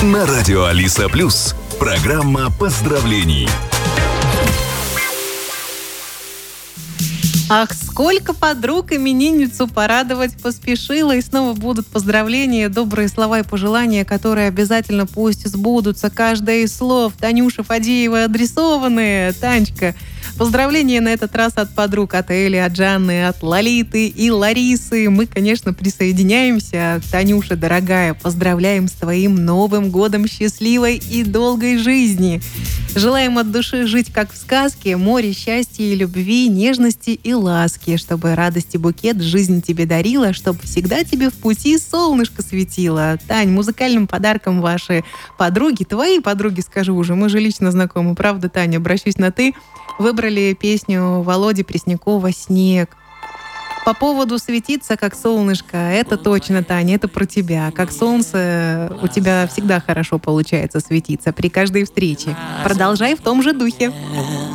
На радио Алиса Плюс. Программа поздравлений. Ах, сколько подруг именинницу порадовать поспешила. И снова будут поздравления, добрые слова и пожелания, которые обязательно пусть сбудутся. Каждое из слов Танюше Фадеевой адресованные. Танечка, поздравления на этот раз от подруг, от Эли, от Жанны, от Лолиты и Ларисы. Мы, конечно, присоединяемся. Танюша, дорогая, поздравляем с твоим Новым годом счастливой и долгой жизни. Желаем от души жить, как в сказке, море счастья и любви, нежности и ласки, чтобы радость и букет жизнь тебе дарила, чтобы всегда тебе в пути солнышко светило. Тань, музыкальным подарком ваши подруги, твои подруги, скажу уже, мы же лично знакомы, правда, Таня, обращусь на «ты», выбрали песню Володи Преснякова «Снег». По поводу светиться, как солнышко, это точно, Таня, это про тебя. Как солнце, у тебя всегда хорошо получается светиться при каждой встрече. Продолжай в том же духе.